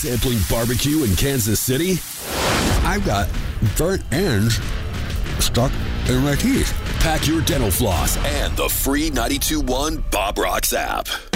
Sampling barbecue in Kansas City? I've got burnt ends stuck in my teeth. Pack your dental floss and the free 92.1 Bob Rocks app.